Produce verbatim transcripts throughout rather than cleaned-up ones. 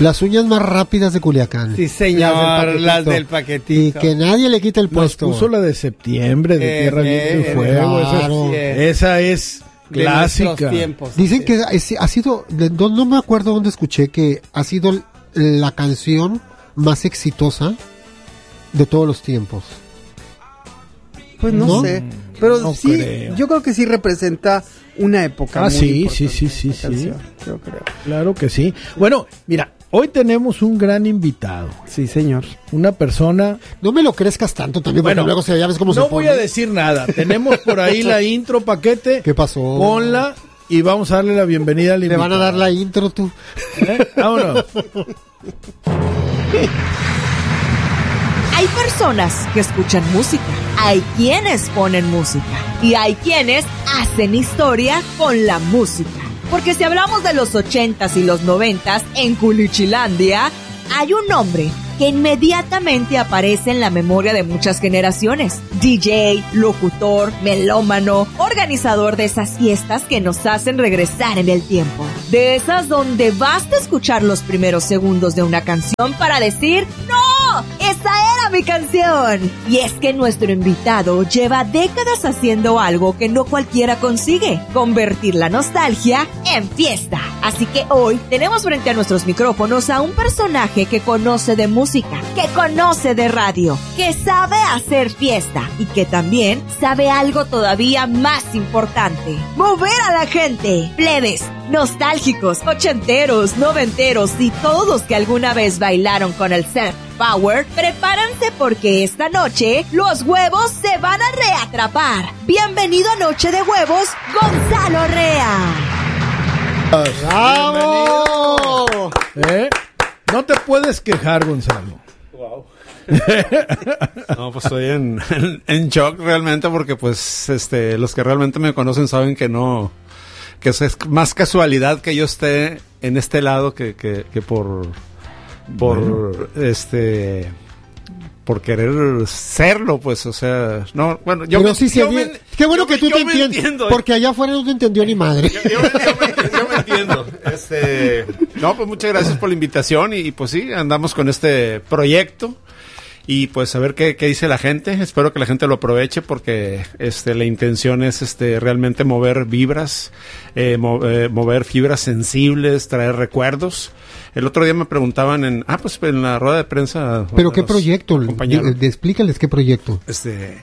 Las uñas más rápidas de Culiacán. Sí, señor, las del paquetito. Y que nadie le quite el puesto. Nos puso la de septiembre, de Eh, Tierra, eh, Viento y Fuego. claro. Esa, esa es De clásica. nuestros tiempos. Dicen que es- ha sido, de- no, no me acuerdo dónde escuché que ha sido la canción más exitosa de todos los tiempos. Pues no, ¿No? sé, pero No sí, creo. yo creo que sí representa una época Ah, muy sí, importante, sí, sí, sí, esta sí. canción, yo creo. Claro que sí. Bueno, mira, hoy tenemos un gran invitado. Sí, señor. Una persona... No me lo crezcas tanto también, porque Bueno, luego se, ya ves cómo se No pone. voy a decir nada. Tenemos por ahí la intro, paquete. ¿Qué pasó? Ponla y vamos a darle la bienvenida al Te invitado. van a dar la intro tú. ¿Eh? Vámonos. Hay personas que escuchan música, hay quienes ponen música y hay quienes hacen historia con la música. Porque si hablamos de los ochentas y los noventas en Culichilandia, hay un nombre que inmediatamente aparece en la memoria de muchas generaciones. D J, locutor, melómano, organizador de esas fiestas que nos hacen regresar en el tiempo. De esas donde basta escuchar los primeros segundos de una canción para decir ¡no! ¡Esa era mi canción! Y es que nuestro invitado lleva décadas haciendo algo que no cualquiera consigue: convertir la nostalgia en fiesta. Así que hoy tenemos frente a nuestros micrófonos a un personaje que conoce de música, que conoce de radio, que sabe hacer fiesta y que también sabe algo todavía más importante: mover a la gente. Plebes, nostálgicos, ochenteros, noventeros y todos los que alguna vez bailaron con el surf power, prepárense porque esta noche los huevos se van a reatrapar. Bienvenido a Noche de Huevos, Gonzalo Rea. ¡Bravo! ¿Eh? No te puedes quejar, Gonzalo. Wow. No, pues estoy en, en, en shock realmente, porque pues este los que realmente me conocen saben que no, que es, es más casualidad que yo esté en este lado que, que, que por por bueno. este por querer serlo, pues, o sea, no, bueno, yo Pero me, sí, yo sí, me, qué bueno yo que me, tú yo te me entiendes, entiendo, porque allá afuera no te entendió ni madre. Yo, yo, yo, me, yo me entiendo. Este, no, pues muchas gracias por la invitación y, y pues sí, andamos con este proyecto y pues a ver qué, qué dice la gente. Espero que la gente lo aproveche, porque este la intención es este realmente mover vibras, eh, mo, eh, mover fibras sensibles, traer recuerdos. El otro día me preguntaban en, ah, pues en la rueda de prensa. ¿Pero qué proyecto? De, de, explícales qué proyecto. Este,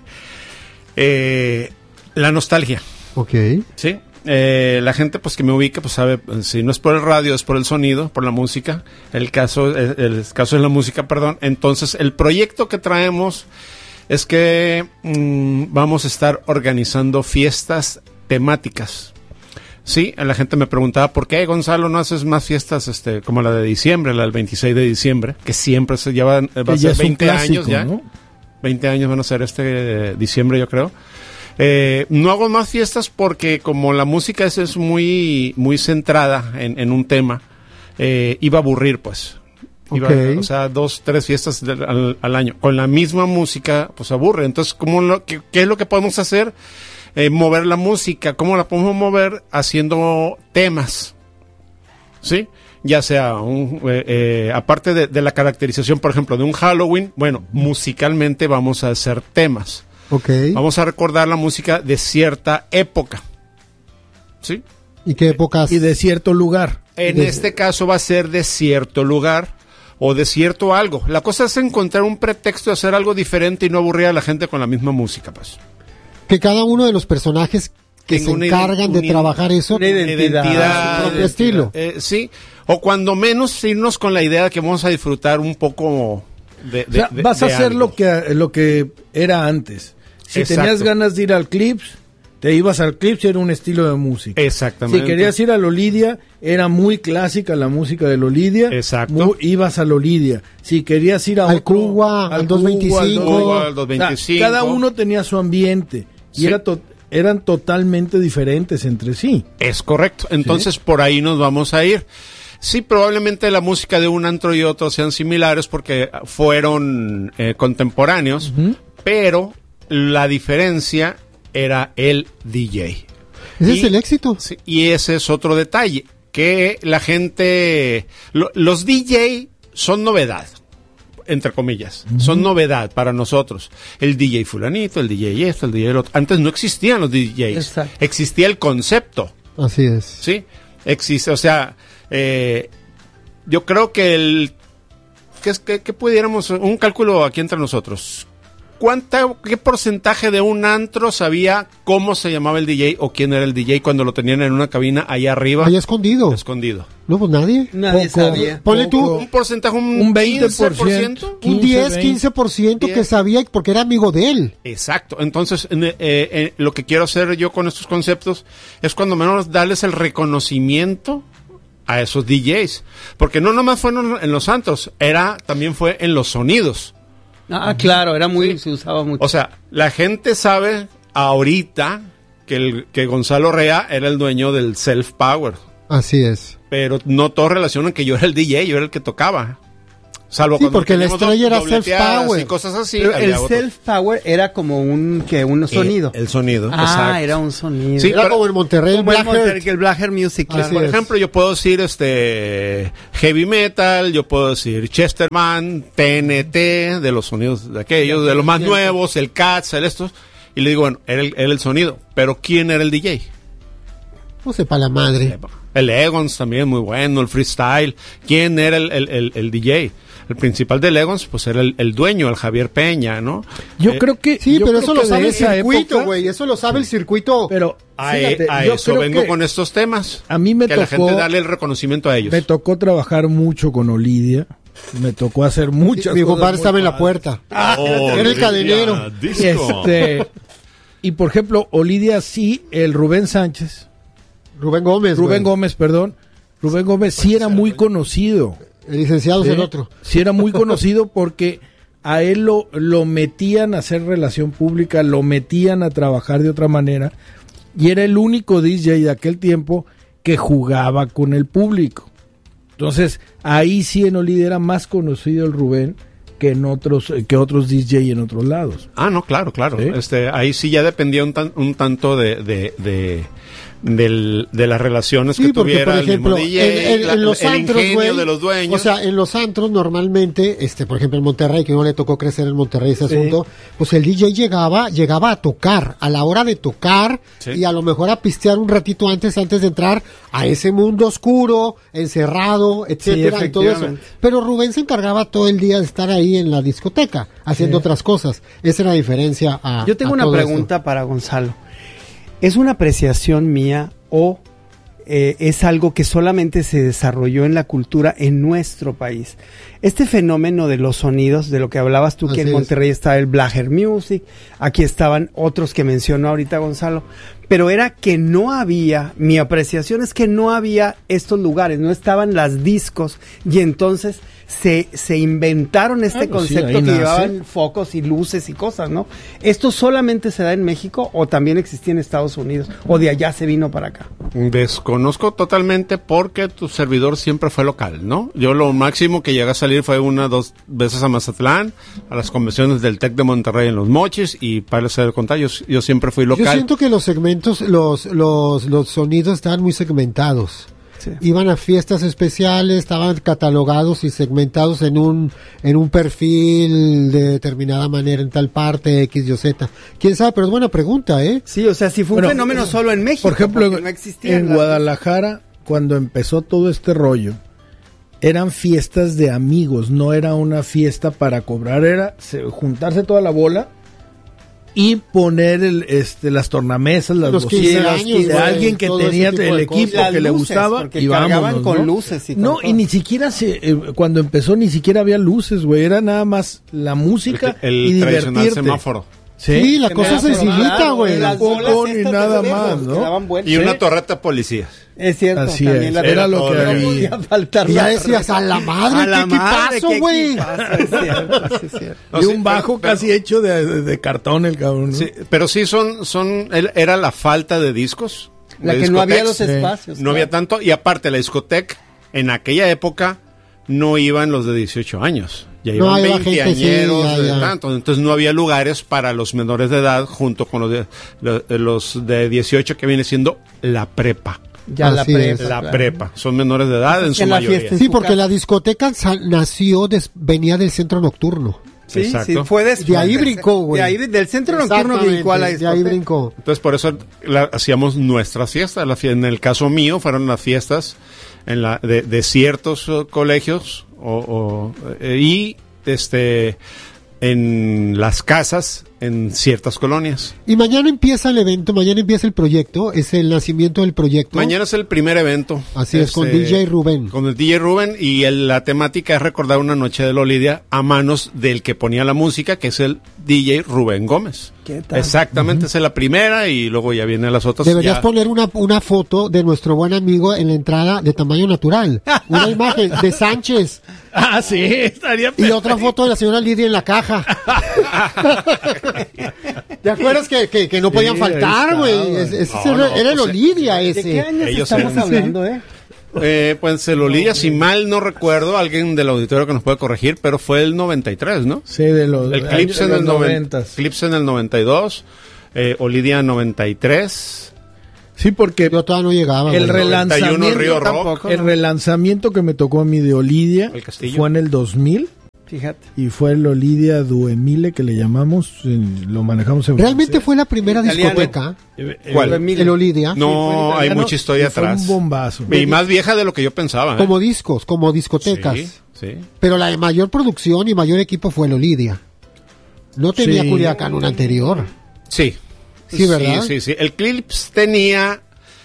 eh, la nostalgia. Ok. Sí. Eh, la gente pues que me ubica pues sabe, si no es por el radio es por el sonido, por la música. El caso, el, el caso es la música, perdón. Entonces el proyecto que traemos es que mmm, vamos a estar organizando fiestas temáticas. Sí, la gente me preguntaba, ¿por qué, Gonzalo, no haces más fiestas este como la de diciembre, la del veintiséis de diciembre, que siempre se llevan, va a ser veinte años ya, ¿no? veinte años van a ser este eh, diciembre, yo creo. Eh, no hago más fiestas porque como la música es, es muy muy centrada en, en un tema, eh, iba a aburrir, pues. Iba, okay. O sea, dos, tres fiestas de, al, al año. Con la misma música, pues aburre. Entonces, ¿cómo lo, qué, ¿qué es lo que podemos hacer? Eh, mover la música. ¿Cómo la podemos mover? Haciendo temas. ¿Sí? Ya sea, un, eh, eh, aparte de, de la caracterización, por ejemplo, de un Halloween, bueno, musicalmente vamos a hacer temas. Okay. Vamos a recordar la música de cierta época. ¿Sí? ¿Y qué épocas? Y de cierto lugar. En de... este caso va a ser de cierto lugar o de cierto algo. La cosa es encontrar un pretexto de hacer algo diferente y no aburrir a la gente con la misma música, pues. Que cada uno de los personajes que Tengo se encargan de trabajar eso, una identidad, identidad su propio estilo. Eh, sí, o cuando menos irnos con la idea de que vamos a disfrutar un poco de, de, o sea, de vas de a hacer algo. lo que lo que era antes. Si Exacto. tenías ganas de ir al Clips, te ibas al Clips, era un estilo de música. Exactamente. Si querías ir a Lolidia, era muy clásica la música de Lolidia. Exacto. Muy, ibas a Lolidia. Si querías ir a al otro, Cuba, al, al doscientos veinticinco, Cuba, al doscientos veinticinco. O sea, cada uno tenía su ambiente y sí. era to- eran totalmente diferentes entre sí. Es correcto. Entonces ¿sí? por ahí nos vamos a ir. Sí, probablemente la música de un antro y otro sean similares porque fueron eh, contemporáneos, uh-huh. pero la diferencia era el D J. Ese y, es el éxito. Sí, y ese es otro detalle. que la gente, lo, los D J son novedad, entre comillas, uh-huh. son novedad para nosotros. El D J fulanito, el D J esto, el D J el otro. Antes no existían los D Js, exacto. Existía el concepto. Así es. Sí, existe, o sea, eh, yo creo que el, que, que, que pudiéramos, un cálculo aquí entre nosotros. ¿Cuánta, qué porcentaje de un antro sabía cómo se llamaba el D J o quién era el D J cuando lo tenían en una cabina allá arriba? Allá escondido. Escondido. No, pues nadie. Nadie Poco. sabía. Ponle tú un porcentaje, un, un veinte por ciento. Un diez, quince por ciento que sabía porque era amigo de él. Exacto. Entonces, eh, eh, lo que quiero hacer yo con estos conceptos es cuando menos darles el reconocimiento a esos D Js. Porque no nomás fue en los antros, era, también fue en los sonidos. Ah, claro, era muy, sí. se usaba mucho. O sea, la gente sabe ahorita que, el, que Gonzalo Rea era el dueño del Self Power. Así es. Pero no todos relacionan que yo era el D J, yo era el que tocaba. Salvo sí, porque la estrella era Self Power y cosas así. Pero el Self Power era como un que un sonido. El, el sonido, ah, exacto. era un sonido. Sí, era pero, como en Monterrey, como el Monterrey, que el Blacker Music. Claro. Por ejemplo, yo puedo decir este heavy metal, yo puedo decir Chesterman, T N T, de los sonidos de aquellos, de los más nuevos, el Cats, el estos, y le digo, bueno, era el, era el sonido, pero ¿quién era el D J? No sé, para la madre. El Egons también muy bueno, el freestyle. ¿Quién era el, el, el, el D J? El principal de Legons, pues era el, el dueño, el Javier Peña, ¿no? Yo eh, creo que... Sí, yo pero creo eso que lo sabe el circuito, güey. Eso lo sabe sí. el circuito. Pero a, fíjate, a yo eso creo vengo que con estos temas. A mí me que tocó... la gente darle el reconocimiento a ellos. Me tocó trabajar mucho con Olidia. Me tocó hacer muchas sí, mi cosas. Mi compadre estaba en la puerta. Ah, oh, era el cadenero. Este, y por ejemplo, Olidia sí, el Rubén Sánchez. Rubén Gómez. Rubén güey. Gómez, perdón. Rubén Gómez sí era muy conocido. El licenciado ¿sí? es el otro. Sí era muy conocido porque a él lo, lo metían a hacer relación pública, lo metían a trabajar de otra manera y era el único D J de aquel tiempo que jugaba con el público. Entonces, ahí sí en Olidia era más conocido el Rubén que en otros que otros D J en otros lados. Ah, no, claro, claro. ¿Sí? Este, ahí sí ya dependía un, tan, un tanto de, de, de, del, de las relaciones sí, que porque, tuviera por ejemplo, el mismo D J, en, en, la, en los el antros, ingenio güey, de los dueños. O sea, en los antros normalmente, este, por ejemplo en Monterrey, que no le tocó crecer en Monterrey ese sí. asunto, pues el D J llegaba, llegaba a tocar, a la hora de tocar, sí. y a lo mejor a pistear un ratito antes, antes de entrar a ese mundo oscuro, encerrado, etcétera, sí, y todo eso. Pero Rubén se encargaba todo el día de estar ahí en la discoteca, haciendo sí. otras cosas. Esa es la diferencia a Yo tengo a una todo pregunta esto. para Gonzalo. ¿Es una apreciación mía o eh, es algo que solamente se desarrolló en la cultura en nuestro país? Este fenómeno de los sonidos, de lo que hablabas tú, Así que en es. Monterrey estaba el Blacker Music, aquí estaban otros que mencionó ahorita Gonzalo, pero era que no había, mi apreciación es que no había estos lugares, no estaban las discos, y entonces se, se inventaron este Ah, pues sí, concepto ahí que nace. llevaban focos y luces y cosas, ¿no? ¿Esto solamente se da en México o también existía en Estados Unidos? ¿O de allá se vino para acá? Desconozco totalmente porque tu servidor siempre fue local, ¿no? Yo lo máximo que llegué a salir fue una, dos veces a Mazatlán, a las convenciones del TEC de Monterrey en Los Mochis, y para hacer el contagio, yo, yo siempre fui local. Yo siento que los segmentos, los, los, los sonidos estaban muy segmentados. Sí. Iban a fiestas especiales, estaban catalogados y segmentados en un en un perfil de determinada manera en tal parte, X, Y, Z. ¿Quién sabe? Pero es buena pregunta, ¿eh? Sí, o sea, si fue Bueno, un fenómeno solo en México. Por ejemplo, porque no existía en la- Guadalajara, cuando empezó todo este rollo, eran fiestas de amigos, no era una fiesta para cobrar, era se- juntarse toda la bola y poner el, este, las tornamesas, las Los quince bocinas años, de güey, alguien que todo ese tenía tipo el de equipo cosas. que le Las luces, gustaba porque y cargaban vámonos, con ¿no? luces y con no, todo. y ni siquiera se, eh, cuando empezó ni siquiera había luces, güey, era nada más la música el, y el tradicional divertirte. semáforo. Sí, la Que cosa me da sencillita, claro, güey. las Poco bolas ni estas nada de más, lejos, ¿no? que daban vueltas. Y Sí. una torreta de policías. Es cierto, Así también es, la era lo que no había. podía faltar Y ya la decías, torreta. a la madre, A la ¿qué madre, equipazo, qué güey? equipazo, es cierto, sí, es cierto. No, y sí, un bajo pero- casi hecho de, de, de cartón el cabrón, ¿no? Sí, pero sí son, son, el- era la falta de discos. La de que no había los discotecas. espacios. No había tanto, y aparte la discoteca, en aquella época, no iban los de dieciocho años. Ya No, iban iba gente, veinteañeros, sí, ya, de ya. tanto. Entonces no había lugares para los menores de edad junto con los de, lo- los de dieciocho, que viene siendo la prepa. Ya la Así prepa. es. La claro. prepa. Son menores de edad en Es su que la mayoría. fiesta- Sí, su porque casa. la discoteca sa- nació, des- venía del centro nocturno. Sí, Exacto. sí, fue después De ahí del- brincó, güey. De ahí, del centro nocturno Exactamente, brincó a la de discoteca. ahí brincó. Entonces, por eso la- hacíamos nuestras fiestas. La fie- en el caso mío, fueron las fiestas en la, de, de ciertos uh, colegios o, o, eh, y este en las casas en ciertas colonias. Y mañana empieza el evento, mañana empieza el proyecto, es el nacimiento del proyecto. Mañana es el primer evento. Así es, con Este, D J Rubén. Con el D J Rubén y el- la temática es recordar una noche de Lolidia a manos del que ponía la música, que es el D J Rubén Gómez. ¿Qué tal? Exactamente, esa es la primera y luego ya vienen las otras. Deberías ya. poner una, una foto de nuestro buen amigo en la entrada de tamaño natural. Una imagen de Sánchez. Ah, sí, estaría Y otra foto de la señora Lidia en la caja. ¿Te acuerdas que, que, que no podían Sí, faltar, ahí güey? estaba. Ese, ese No, era, no, era el pues, Olidia ¿De ese. qué años Ellos estamos eran- hablando, eh? Eh, pues el Olivia, si mal no recuerdo, alguien del auditorio que nos puede corregir, pero fue el noventa y tres, ¿no? Sí, de los, El de Clips en los el noventa, noventas. Clips en el noventa y dos, eh, Olivia noventa y tres. Sí, porque Yo todavía no llegaba. el güey. noventa y uno relanzamiento, Río Rock. tampoco. el relanzamiento que me tocó a mí de Olidia El Castillo. fue en el dos mil Fíjate. y fue el Olidia Duemile que le llamamos, eh, lo manejamos en Realmente francés. fue la primera Italiano. discoteca, Eh, eh, ¿Cuál? el Olidia, No, hay italiano mucha historia y fue atrás. un bombazo. Y más vieja de lo que yo pensaba. ¿eh? como discos, como discotecas. Sí, sí. Pero la de mayor producción y mayor equipo fue el Olidia. No tenía Sí. Culiacán una anterior. Sí. Sí, ¿verdad? Sí, sí, sí. El Clips tenía...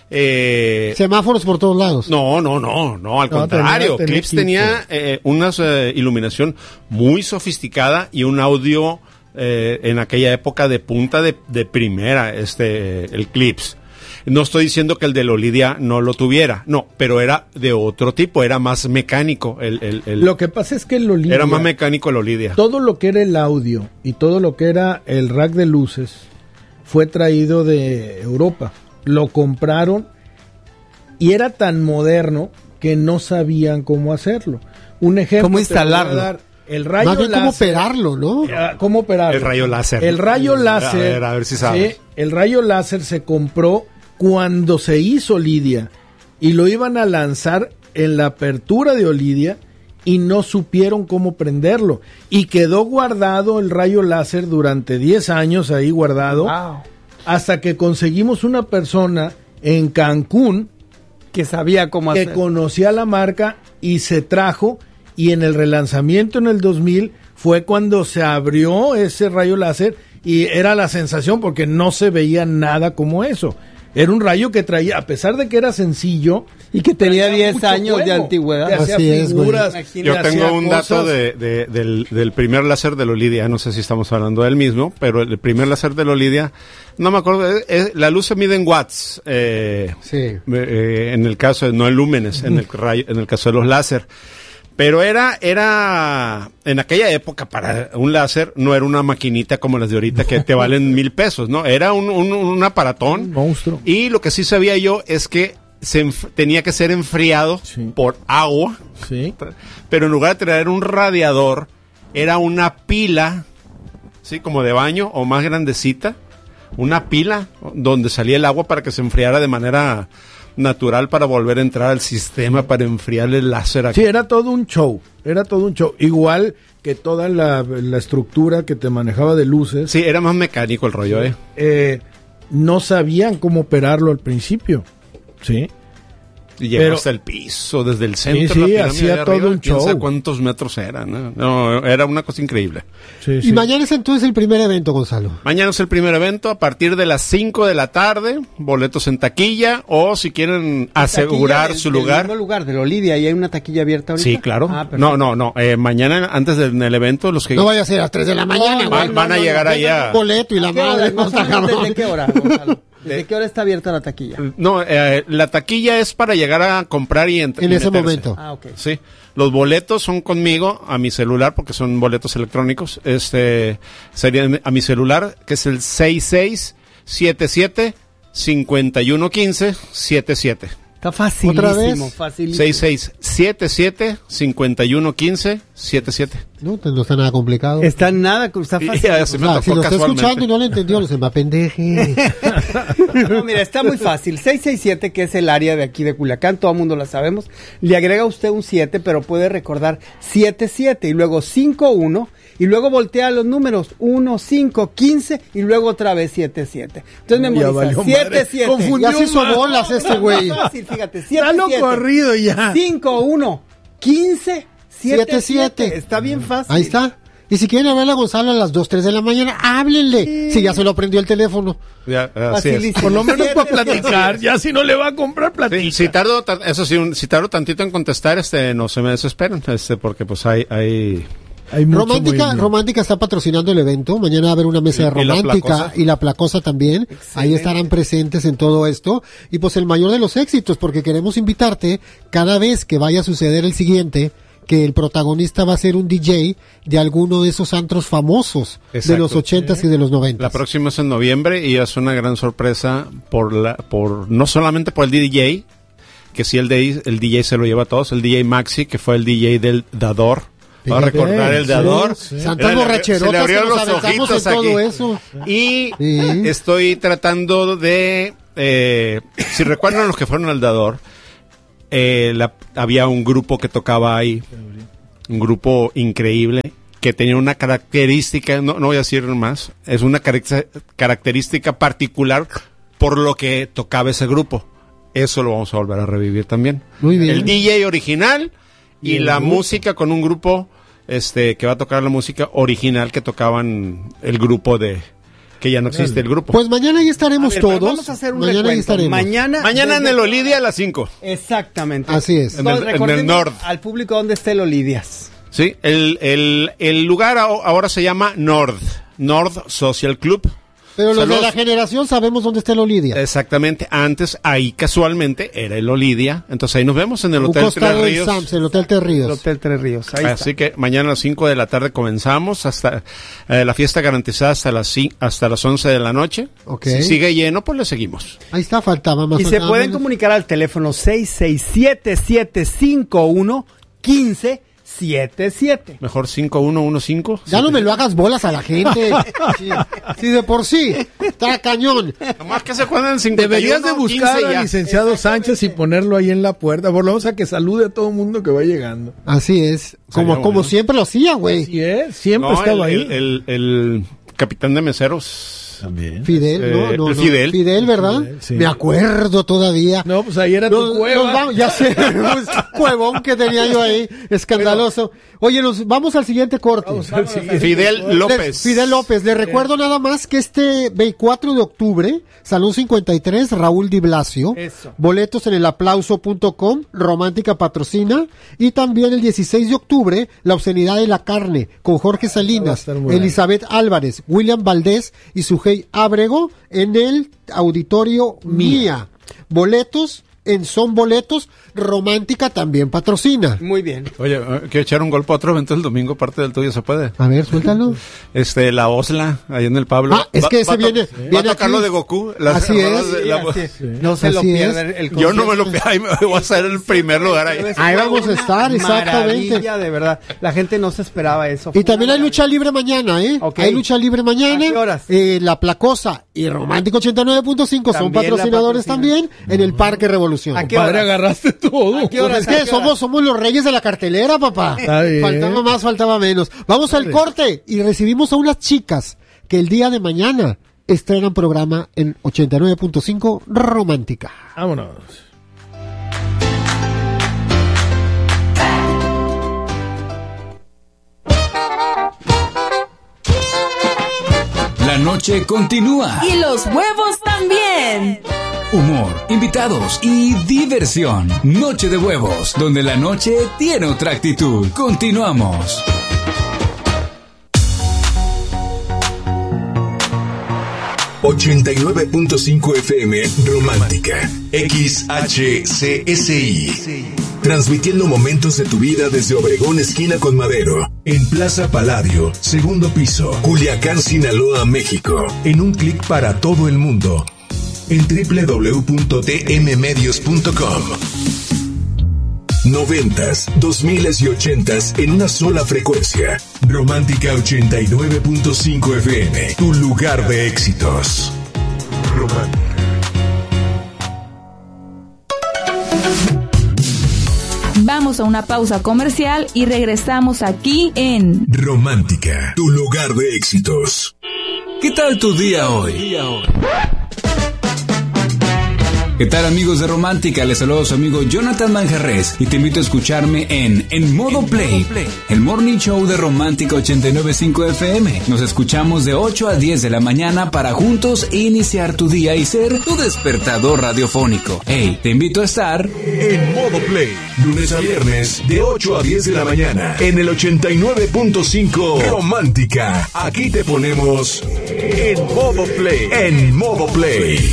Eh, Semáforos por todos lados. No, no, no, no, al No, contrario. tenía- tenía Clips equipo. tenía eh, una eh, iluminación muy sofisticada y un audio eh, en aquella época de punta de, de primera, este, el Clips. No estoy diciendo que el de Lolidia no lo tuviera, no, pero era de otro tipo, era más mecánico. El, el, el- Lo que pasa es que el Olidia, era más mecánico el Lolidia. todo lo que era el audio y todo lo que era el rack de luces fue traído de Europa. Lo compraron y era tan moderno que no sabían cómo hacerlo. Un ejemplo. ¿Cómo te instalarlo? voy a dar. El rayo Más bien cómo láser. operarlo, ¿no? Ah, ¿Cómo operarlo? El rayo láser. El rayo A láser. ver, a ver si sabes. sí, el rayo láser se compró cuando se hizo Olidia y lo iban a lanzar en la apertura de Olidia y no supieron cómo prenderlo. Y quedó guardado el rayo láser durante diez años ahí guardado Wow. hasta que conseguimos una persona en Cancún Que sabía cómo que hacer. conocía la marca y se trajo, y en el relanzamiento en el dos mil fue cuando se abrió ese rayo láser y era la sensación porque no se veía nada como eso. Era un rayo que traía, a pesar de que era sencillo, Y que tenía traía diez mucho años de juego. antigüedad. Te hacía Así es, güey. figuras, Imagínate. te Yo hacía tengo un dato cosas. de, de- del, del primer láser de Lolidia, no sé si estamos hablando del mismo, pero el primer láser de Lolidia, no me acuerdo, es- es- la luz se mide en watts, eh, Sí. eh, en el caso, de, no en lúmenes, en el, rayo, en el caso de los láser. Pero era, era, en aquella época para un láser no era una maquinita como las de ahorita que te valen mil pesos, ¿no? Era un, un, un aparatón. Un monstruo. Y lo que sí sabía yo es que se enf- tenía que ser enfriado Sí. por agua. Sí. Pero en lugar de traer un radiador, era una pila, ¿sí? Como de baño o más grandecita. Una pila donde salía el agua para que se enfriara de manera natural para volver a entrar al sistema para enfriar el láser. Sí, era todo un show, era todo un show. Igual que toda la, la estructura que te manejaba de luces, Sí, era más mecánico el rollo, ¿eh? eh, no sabían cómo operarlo al principio. Sí. Y llegó Pero- hasta el piso, desde el centro. sí, la pirámide hacía de todo arriba, un quién sabe show. cuántos metros eran, ¿no? No, era una cosa increíble. Sí, Y sí. mañana es entonces el primer evento, Gonzalo. Mañana es el primer evento a partir de las cinco de la tarde, boletos en taquilla o si quieren asegurar Taquilla su del- del lugar. mismo lugar, de la Olidia, ¿y hay una taquilla abierta ahorita? Sí, claro. Ah, perfecto. no, no, no. eh, mañana, antes del del evento, los que No vaya a ser a las tres de la mañana, van, güey. van a llegar allá. Boleto y la ¿A qué hora? madre. Más o está menos, cabrón. ¿Desde qué hora, Gonzalo? ¿Desde qué hora está abierta la taquilla? No, eh, la taquilla es para llegar a comprar y entrar. En ese momento. Ah, ok. Sí. Los boletos son conmigo a mi celular porque son boletos electrónicos. Este serían a mi celular que es el seis seis siete siete cinco uno uno cinco siete siete. Está facilísimo, ¿Otra vez? facilísimo. seis seis siete siete cinco uno uno cinco siete siete. No, pues no está nada complicado. Está nada, está Y fácil. así me O sea, tocó si lo está casualmente. escuchando y no lo entendió, se me apendeje. No, mira, está muy fácil. seiscientos sesenta y siete, que es el área de aquí de Culiacán, todo el mundo la sabemos. Le agrega usted un siete, pero puede recordar siete siete y luego cinco uno y luego voltea los números uno, cinco, quince y luego otra vez siete siete. Entonces Ya memoriza valió siete madre. siete. Confundió Ya se hizo más. bolas este güey. Está fácil, fíjate, siete Dalo siete. corrido ya. cinco uno, quince, siete siete. siete. Está bien fácil. Ahí está. Y si quieren hablarle a Gonzalo a las dos, tres de la mañana, háblenle. Sí. Si ya se lo aprendió el teléfono. Ya, así es. Facilísimo. Por lo menos para Siete, siete. platicar. Ya si no le va a comprar, Sí, platica. si tardo, ta- eso sí, un- si tardo tantito en contestar, este, no se me desesperen, este, porque pues hay, hay, Hay mucho Romántica, movimiento. Romántica está patrocinando el evento. Mañana va a haber una mesa Y- de y la Romántica Placosa. y la Placosa también. Ahí estarán presentes en todo esto. Y pues el mayor de los éxitos, porque queremos invitarte cada vez que vaya a suceder el siguiente, que el protagonista va a ser un D J de alguno de esos antros famosos de Exacto. los ochentas y de los noventas. La próxima es en noviembre y es una gran sorpresa por la, por, no solamente por el D J, que sí el, D, el D J se lo lleva a todos, el D J Maxi, que fue el D J del Dador. Va a Fíjate, recordar el sí, Dador. sí. Era- Santas le- se borracherotas le abrieron que nos los aventamos ojitos en todo aquí. eso. Y Sí. estoy tratando de, eh, si recuerdan los que fueron al Dador, eh, la- había un grupo que tocaba ahí, un grupo increíble, que tenía una característica, no, no voy a decir más, es una caracter- característica particular por lo que tocaba ese grupo. Eso lo vamos a volver a revivir también. Muy bien. El D J original y, Y el la grupo. música con un grupo este que va a tocar la música original que tocaban el grupo de que ya no existe el grupo. Pues mañana ahí A estaremos ver, pero todos. Vamos a hacer un mañana ahí recuento. estaremos. Mañana, Mañana en desde- el Olidia a las cinco. Exactamente. Así es. En el- Entonces, en el recordemos Nord. al público dónde está el Olidias. Sí, el, el, el lugar a- ahora se llama Nord, Nord Social Club. Pero los de Saludos. la generación sabemos dónde está el Olidia. Exactamente, antes ahí casualmente era el Olidia, entonces ahí nos vemos en el Un Hotel costado Tres del Ríos. Sams, el Hotel Tres Ríos. El Hotel Tres Ríos. Ahí Así está. que mañana a las cinco de la tarde comenzamos hasta eh, la fiesta garantizada hasta las cin- hasta las once de la noche. Ok. Si sigue lleno, pues le seguimos. Ahí está, faltaba más. Y se faltaba pueden menos. comunicar al teléfono seis seis siete siete cinco uno uno cinco siete siete. Mejor cinco uno uno cinco. Ya no me lo hagas bolas a la gente. Sí, sí, de por sí. Está cañón. Nomás que se acuerdan en cincuenta y Deberías uno, de buscar quince al ya. licenciado Sánchez y ponerlo ahí en la puerta. Por lo menos a que salude a todo el mundo que va llegando. Así es. Como, Sería como bueno. siempre lo hacía, güey. Así es, siempre No, estaba el, ahí. el, el- el capitán de meseros. También. Fidel, Eh, ¿no? no, el no. Fidel. Fidel, ¿verdad? Fidel, sí. Me acuerdo todavía. No, pues ahí era tu Nos- cueva. nos vamos- ya sé, un cuevón que tenía yo ahí, escandaloso. Oye, nos vamos al siguiente corte. al siguiente. Fidel López. Fidel López. Le recuerdo nada más que este veinticuatro de octubre, Salón cincuenta y tres, Raúl Di Blasio. Eso. Boletos en el aplauso punto com, Romántica patrocina. Y también el dieciséis de octubre, La obscenidad de la carne, con Jorge Salinas, estar muy Elizabeth Álvarez, William Valdés y Sujei Ábrego en el Auditorio Mía. Boletos en Son Boletos, Romántica también patrocina. Muy bien. Oye, eh, quiero echar un golpe a otro evento el domingo, aparte del tuyo, ¿se puede? A ver, suéltalo. Este, la Osla, ahí en el Pablo. Ah, es que ese a to- viene- Va viene a tocar aquí. lo de Goku. las Así rolas es. de Sí, la- así es. No se lo Así es. pierdan. El Yo no me lo concierto. ahí me voy a hacer el primer lugar ahí. Eso Ahí fue vamos a una estar, exactamente. maravilla, de verdad. La gente no se esperaba eso. Y también hay lucha libre mañana, ¿eh? Ok. Hay lucha libre mañana. ¿A qué horas? Eh, la Placosa y Romántico ochenta y nueve punto cinco son También la patrocinadores patrocinan. también en el Parque Revolución. ¿A qué Padre, horas? agarraste todo. ¿A qué horas? Pues es que somos, somos los reyes de la cartelera, papá. Está bien. Faltaba más, faltaba menos. Vamos al corte y recibimos a unas chicas que el día de mañana estrenan programa en ochenta y nueve punto cinco Romántica. Vámonos. La noche continúa. Y los huevos también. Humor, invitados y diversión. Noche de huevos, donde la noche tiene otra actitud. Continuamos. ochenta y nueve punto cinco F M Romántica. X H C S I. Transmitiendo momentos de tu vida desde Obregón, esquina con Madero. En Plaza Paladio, segundo piso, Culiacán, Sinaloa, México. En un clic para todo el mundo. En doble u doble u doble u punto t m medios punto com. Noventas, dos miles y ochentas en una sola frecuencia. Romántica ochenta y nueve punto cinco F M, tu lugar de éxitos. Romántica. Vamos a una pausa comercial y regresamos aquí en Romántica, tu lugar de éxitos. ¿Qué tal tu día hoy? ¿Qué tal, amigos de Romántica? Les saludo a su amigo Jonathan Manjarres y te invito a escucharme en En Modo Play, el morning show de Romántica ochenta y nueve punto cinco F M. Nos escuchamos de ocho a diez de la mañana para juntos iniciar tu día y ser tu despertador radiofónico. Hey, te invito a estar En Modo Play, lunes a viernes de ocho a diez de la mañana en el ochenta y nueve punto cinco Romántica. Aquí te ponemos En Modo Play. En Modo Play.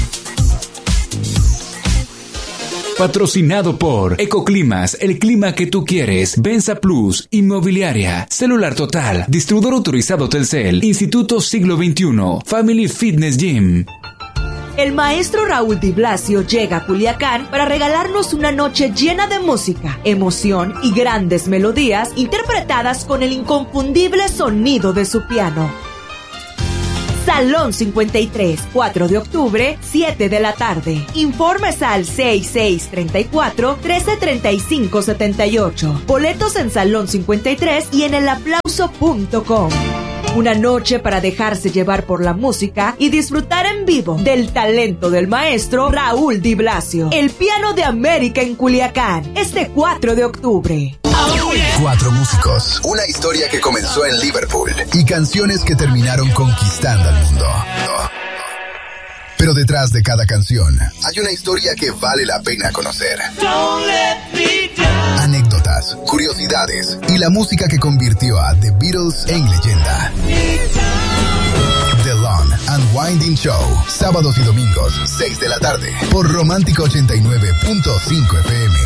Patrocinado por Ecoclimas, el clima que tú quieres. Benza Plus, Inmobiliaria, Celular Total, Distribuidor Autorizado Telcel, Instituto Siglo veintiuno, Family Fitness Gym. El maestro Raúl Di Blasio llega a Culiacán para regalarnos una noche llena de música, emoción y grandes melodías interpretadas con el inconfundible sonido de su piano. Salón cincuenta y tres, cuatro de octubre, siete de la tarde. Informes al seis seis tres cuatro, uno tres tres cinco siete ocho. Boletos en Salón cincuenta y tres y en el aplauso punto com. Una noche para dejarse llevar por la música y disfrutar en vivo del talento del maestro Raúl Di Blasio. El piano de América en Culiacán, este cuatro de octubre. Cuatro músicos, una historia que comenzó en Liverpool y canciones que terminaron conquistando al mundo. Pero detrás de cada canción hay una historia que vale la pena conocer. Anécdotas, curiosidades y la música que convirtió a The Beatles en leyenda. The Long and Winding Show, sábados y domingos, seis de la tarde, por Romántica ochenta y nueve punto cinco F M.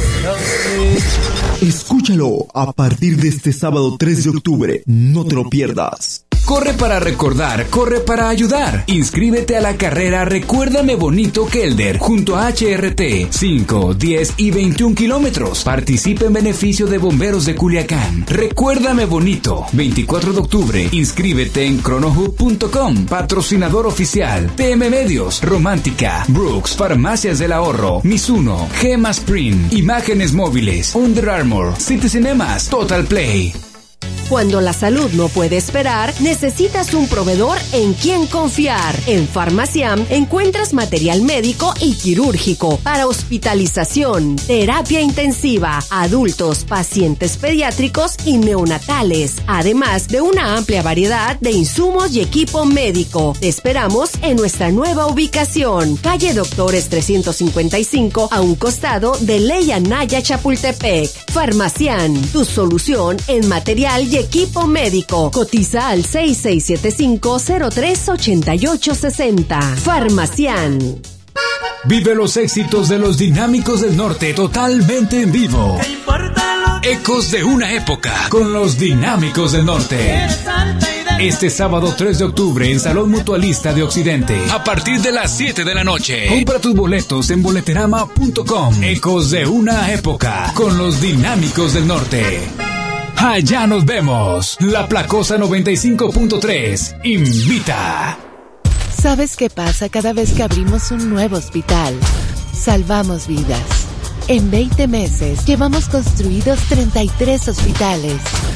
Escúchalo a partir de este sábado tres de octubre. No te lo pierdas. Corre para recordar, corre para ayudar. Inscríbete a la carrera Recuérdame Bonito Kelder junto a H R T, cinco, diez y veintiún kilómetros. Participa en beneficio de Bomberos de Culiacán. Recuérdame Bonito, veinticuatro de octubre. Inscríbete en cronohub punto com. Patrocinador oficial, T M Medios, Romántica, Brooks, Farmacias del Ahorro, Mizuno, Gema Sprint, Imágenes Móviles, Under Armour, City Cinemas, Total Play. Cuando la salud no puede esperar, necesitas un proveedor en quien confiar. En Farmaciam encuentras material médico y quirúrgico para hospitalización, terapia intensiva, adultos, pacientes pediátricos y neonatales, además de una amplia variedad de insumos y equipo médico. Te esperamos en nuestra nueva ubicación, calle Doctores trescientos cincuenta y cinco, a un costado de Ley Anaya Chapultepec. Farmaciam, tu solución en material y equipo médico. Cotiza al seis seis siete cinco, cero tres ocho ocho seis cero. Farmaciam. Vive los éxitos de los Dinámicos del Norte totalmente en vivo. Ecos de una época con los Dinámicos del Norte. Este sábado tres de octubre en Salón Mutualista de Occidente, a partir de las siete de la noche. Compra tus boletos en boleterama punto com. Ecos de una época con los Dinámicos del Norte. Allá nos vemos. La Placosa noventa y cinco punto tres invita. ¿Sabes qué pasa cada vez que abrimos un nuevo hospital? Salvamos vidas. En veinte meses llevamos construidos treinta y tres hospitales,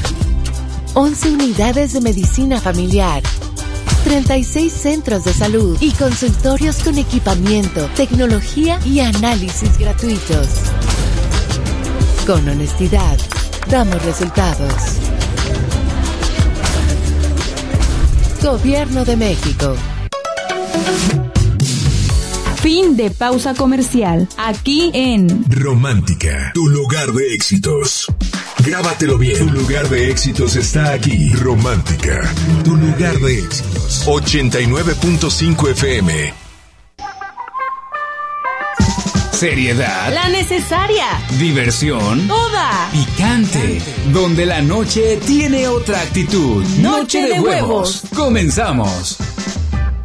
once unidades de medicina familiar, treinta y seis centros de salud y consultorios con equipamiento, tecnología y análisis gratuitos. Con honestidad, damos resultados. Gobierno de México. Fin de pausa comercial. Aquí en Romántica, tu lugar de éxitos. Grábatelo bien. Tu lugar de éxitos está aquí. Romántica, tu lugar de éxitos. ochenta y nueve punto cinco F M. Seriedad. La necesaria. Diversión. Toda. Picante. Donde la noche tiene otra actitud. Noche de huevos. Comenzamos.